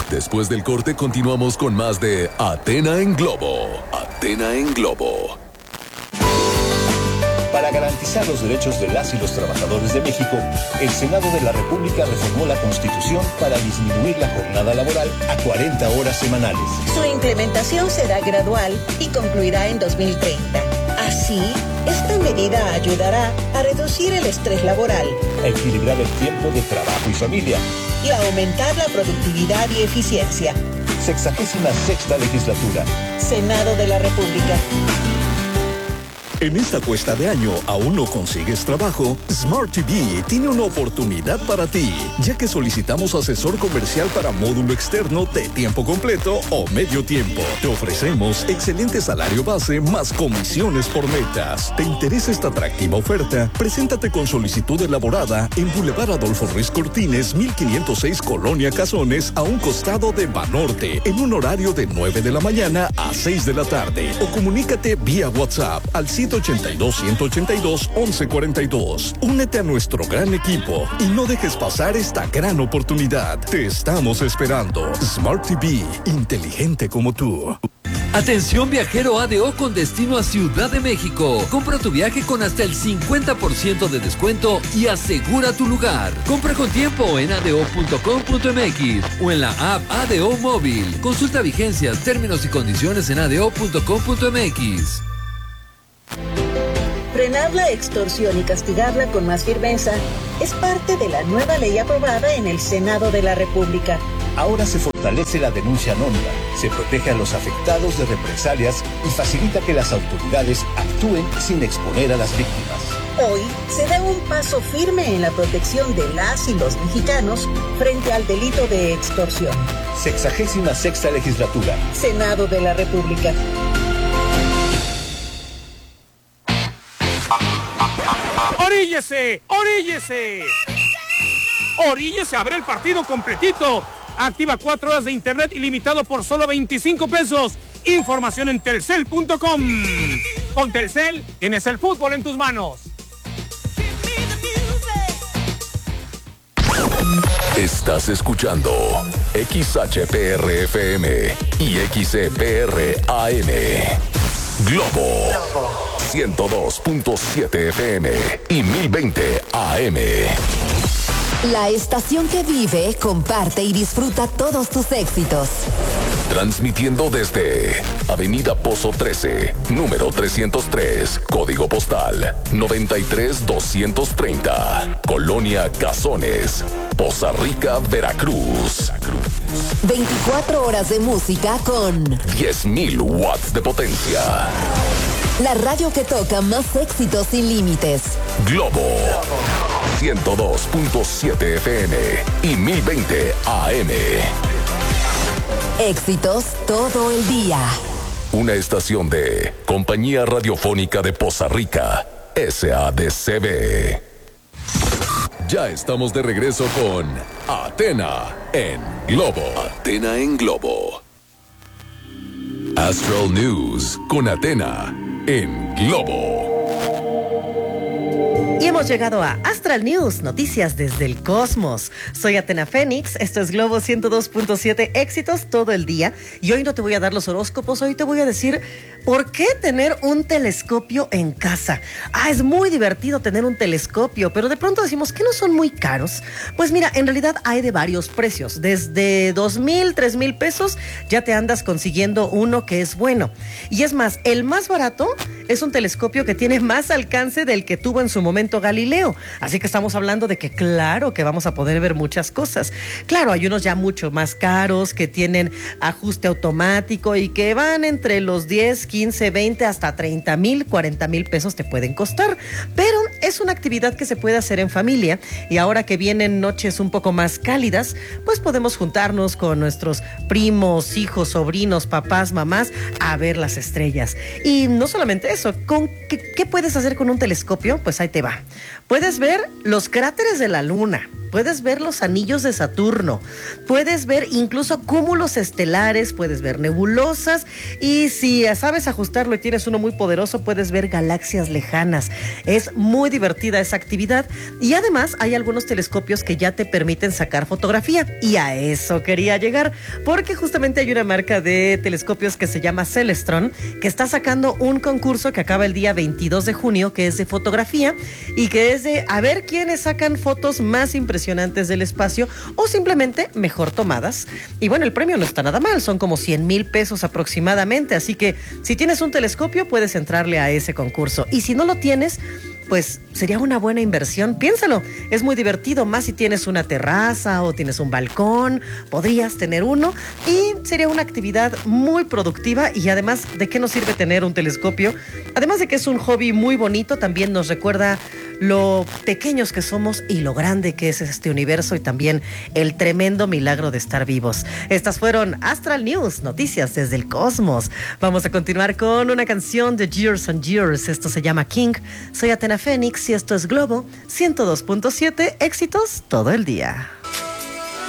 Después del corte continuamos con más de Athena en Globo. Athena en Globo. Para garantizar los derechos de las y los trabajadores de México, el Senado de la República reformó la Constitución para disminuir la jornada laboral a 40 horas semanales. Su implementación será gradual y concluirá en 2030. Así, esta medida ayudará a reducir el estrés laboral, a equilibrar el tiempo de trabajo y familia y a aumentar la productividad y eficiencia. 66ª legislatura. Senado de la República. En esta cuesta de año, ¿aún no consigues trabajo? Smart TV tiene una oportunidad para ti, ya que solicitamos asesor comercial para módulo externo de tiempo completo o medio tiempo. Te ofrecemos excelente salario base más comisiones por metas. ¿Te interesa esta atractiva oferta? Preséntate con solicitud elaborada en Boulevard Adolfo Ruiz Cortines, 1506 Colonia Cazones, a un costado de Banorte, en un horario de 9 de la mañana a 6 de la tarde. O comunícate vía WhatsApp al 182-182-1142. Únete a nuestro gran equipo y no dejes pasar esta gran oportunidad. Te estamos esperando. Smart TV, inteligente como tú. Atención viajero ADO con destino a Ciudad de México. Compra tu viaje con hasta el 50% de descuento y asegura tu lugar. Compra con tiempo en ado.com.mx o en la app ADO Móvil. Consulta vigencias, términos y condiciones en ado.com.mx. Frenar la extorsión y castigarla con más firmeza es parte de la nueva ley aprobada en el Senado de la República. Ahora se fortalece la denuncia anónima, se protege a los afectados de represalias y facilita que las autoridades actúen sin exponer a las víctimas. Hoy se da un paso firme en la protección de las y los mexicanos frente al delito de extorsión. 66ª legislatura. Senado de la República. ¡Oríllese! ¡Oríllese! ¡Oríllese a ver el partido completito! Activa 4 horas de internet ilimitado por solo 25 pesos. Información en telcel.com. Con Telcel tienes el fútbol en tus manos. Estás escuchando XHPR-FM y XCPR-AM. Globo 102.7 FM y 1020 AM. La estación que vive, comparte y disfruta todos tus éxitos. Transmitiendo desde Avenida Pozo 13, número 303, código postal 93230, Colonia Cazones, Poza Rica, Veracruz. 24 horas de música con 10,000 watts de potencia. La radio que toca más éxitos sin límites. Globo 102.7 FM y 1020 AM. Éxitos todo el día. Una estación de Compañía Radiofónica de Poza Rica, SADCB. Ya estamos de regreso con Athena en Globo. Athena en Globo. Astral News con Athena en Globo. Y hemos llegado a Astral News, noticias desde el cosmos. Soy Athena Fénix, esto es Globo 102.7, éxitos todo el día. Y hoy no te voy a dar los horóscopos, hoy te voy a decir por qué tener un telescopio en casa. Es muy divertido tener un telescopio, pero de pronto decimos que no son muy caros. Pues mira, en realidad hay de varios precios. Desde 2,000, 3,000 pesos ya te andas consiguiendo uno que es bueno. Y es más, el más barato es un telescopio que tiene más alcance del que tuvo en su momento Galileo. Así que estamos hablando de que claro que vamos a poder ver muchas cosas. Claro, hay unos ya mucho más caros que tienen ajuste automático y que van entre los 10, 15, 20 hasta 30,000, 40,000 pesos te pueden costar. Pero es una actividad que se puede hacer en familia y ahora que vienen noches un poco más cálidas, pues podemos juntarnos con nuestros primos, hijos, sobrinos, papás, mamás a ver las estrellas. Y no solamente eso, ¿qué puedes hacer con un telescopio? Pues ahí te va. Puedes ver los cráteres de la luna, puedes ver los anillos de Saturno, puedes ver incluso cúmulos estelares, puedes ver nebulosas y si sabes ajustarlo y tienes uno muy poderoso, puedes ver galaxias lejanas. Es muy divertida esa actividad y además hay algunos telescopios que ya te permiten sacar fotografía y a eso quería llegar porque justamente hay una marca de telescopios que se llama Celestron que está sacando un concurso que acaba el día 22 de junio que es de fotografía y que es de a ver quiénes sacan fotos más impresionantes del espacio o simplemente mejor tomadas. Y bueno, el premio no está nada mal, son como 100,000 pesos aproximadamente, así que si tienes un telescopio puedes entrarle a ese concurso y si no lo tienes, pues sería una buena inversión. Piénsalo, es muy divertido, más si tienes una terraza o tienes un balcón, podrías tener uno y sería una actividad muy productiva y además, ¿de qué nos sirve tener un telescopio? Además de que es un hobby muy bonito, también nos recuerda lo pequeños que somos y lo grande que es este universo y también el tremendo milagro de estar vivos. Estas fueron Astral News, noticias desde el cosmos. Vamos a continuar con una canción de Years and Years. Esto se llama King. Soy Atena Fénix y esto es Globo 102.7, éxitos todo el día.